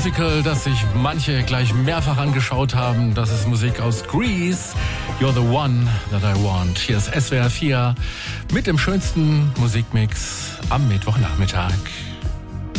Musical, das sich manche gleich mehrfach angeschaut haben. Das ist Musik aus Grease. You're the one that I want. Hier ist SWR 4 mit dem schönsten Musikmix am Mittwochnachmittag.